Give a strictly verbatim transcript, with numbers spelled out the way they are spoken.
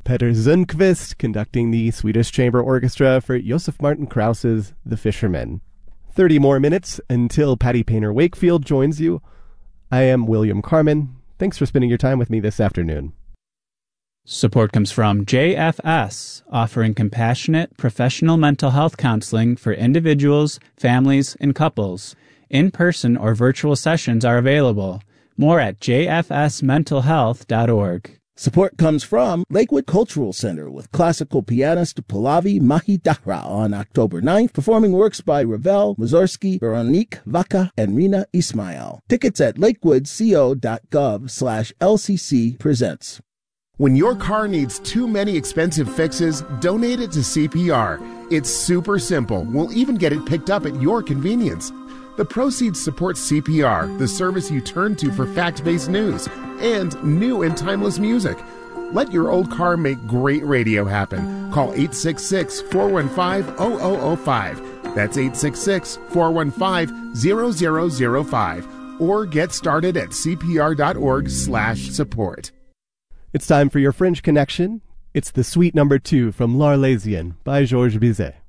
Peter Sundqvist conducting the Swedish Chamber Orchestra for Joseph Martin Krauss's The Fisherman. thirty more minutes until Patty Painter Wakefield joins you. I am William Carmen. Thanks for spending your time with me this afternoon. Support comes from J F S, offering compassionate, professional mental health counseling for individuals, families, and couples. In-person or virtual sessions are available. More at j f s mental health dot org. Support comes from Lakewood Cultural Center with classical pianist Pallavi Mahidara on October ninth, performing works by Ravel, Mussorgsky, Veronique Vaca, and Rina Ismail. Tickets at lakewoodco.gov slash LCC presents. When your car needs too many expensive fixes, donate it to C P R. It's super simple. We'll even get it picked up at your convenience. The proceeds support C P R, the service you turn to for fact-based news and new and timeless music. Let your old car make great radio happen. Call eight six six, four one five, zero zero zero five. That's eight six six, four one five, zero zero zero five. Or get started at cpr.org slash support. It's time for your Fringe Connection. It's the suite number two from L'Arlésienne by Georges Bizet.